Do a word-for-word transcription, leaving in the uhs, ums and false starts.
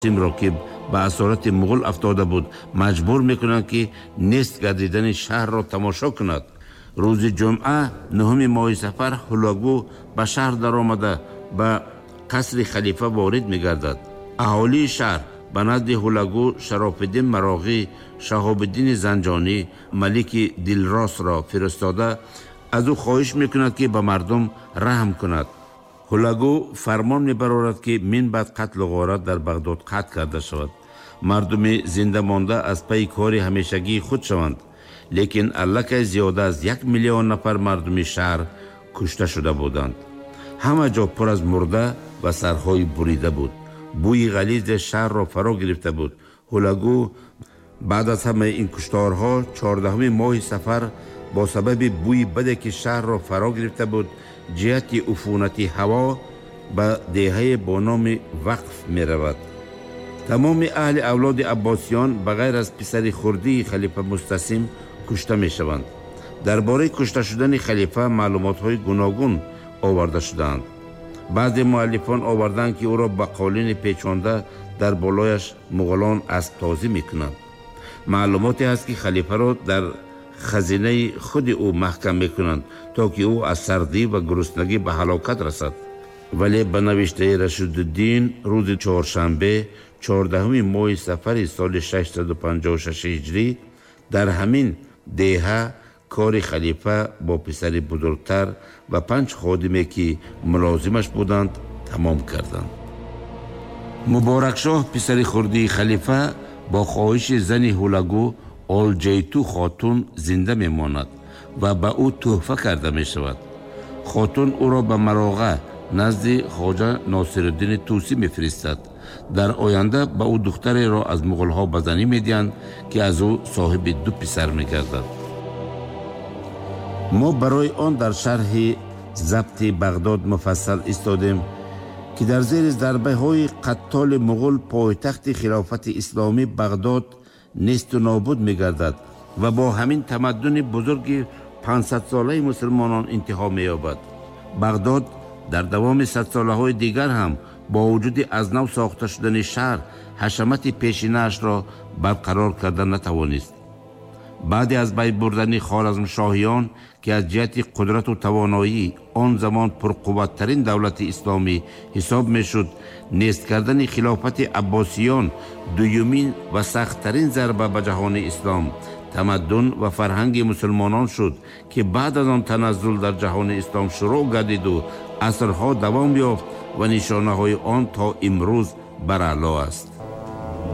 را که به اسارت مغول افتاده بود مجبور میکنند که نیست گردیدن شهر را تماشا کند. روز جمعه نهم ماه صفر هولاگو به شهر در آمده به قصر خلیفه وارد میگردد. اهالی شهر به نزد هولاگو شرافالدین مراغی، شهاب الدین زنجانی، ملک دلراس را فرستاده از او خواهش میکند که به مردم رحم کند. هولاگو فرمان میبرارد که من بعد قتل و غارت در بغداد قطع کرده شود. مردم زنده مانده از پی کار همیشگی خود شوند. لیکن الکی زیاده از یک میلیون نفر مردم شهر کشته شده بودند. همه جا پر از مرده و سرهای بریده بود. بوی غلیظ شهر را فرا گرفته بود. هولاگو بعد از همه این کشتارها چهاردهم ماه صفر با سبب بوی بدی که شهر را فرا گرفته بود جهت عفونت هوا به دهه با نام وقف می رود. تمام اهل اولاد عباسیان بغیر از پسر خردی خلیفه مستسیم کشته می شوند. درباره کشته شدن خلیفه معلومات های گوناگون آورده شدند. بعضی مؤلفان آوردند که او را به قالین پیچانده در بالایش مغولان اسب تازی می کنند. معلوماتی هست که خلیفه را در خزینه خود او محکم می کنند تا که او از سردی و گرسنگی به هلاکت رسد. ولی به نوشته رشیدالدین روز چهارشنبه چهاردهم ماه صفر سال ششصد و پنجاه و شش هجری در همین دهه کار خلیفه با پسر بزرگتر و پنج خادمی که ملازمش بودند تمام کردند. مبارک شاه پسر خردی خلیفه با خواهش زن هولاگو آلجیتو خاتون زنده میماند و به او تحفه کرده می شود. خاتون او را به مراغه نزد خواجه ناصرالدین طوسی میفرستد. در آینده به او دختری را از مغولها به زنی میدهند که از او صاحب دو پسر میگردد. ما برای آن در شرح ضبط بغداد مفصل استادیم که در زیر ضربه های قتال مغول پایتخت خلافت اسلامی بغداد نیست و نابود میگردد و با همین تمدن بزرگ پانصد ساله مسلمانان انتها مییابد. بغداد در دوام صد ساله های دیگر هم با وجود از نو ساخته شدن شهر حشمت پیشینه‌اش را برقرار کرده نتوانست. بعد از بین بردن خوارزمشاهیان که از جهت قدرت و توانایی آن زمان پرقوت‌ترین دولت اسلامی حساب میشد، نیست کردن خلافت عباسیان دومین و سخت‌ترین ضربه به جهان اسلام، تمدن و فرهنگ مسلمانان شد که بعد از آن تنزل در جهان اسلام شروع گردید و عصرها دوام یافت و نشانه های آن تا امروز بر اعلی است.